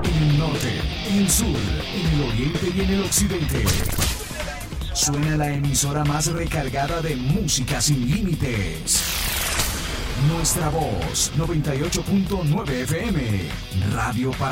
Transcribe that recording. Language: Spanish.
En el norte, en el sur, en el oriente y en el occidente. Suena la emisora más recargada de música sin límites. Nuestra voz, 98.9 FM. Radio para